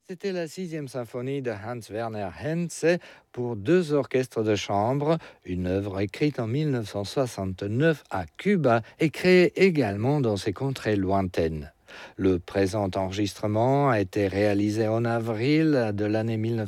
C'était la sixième symphonie de Hans Werner Henze pour deux orchestres de chambre, une œuvre écrite en 1969 à Cuba et créée également dans ces contrées lointaines. Le présent enregistrement a été réalisé en avril de l'année 1900.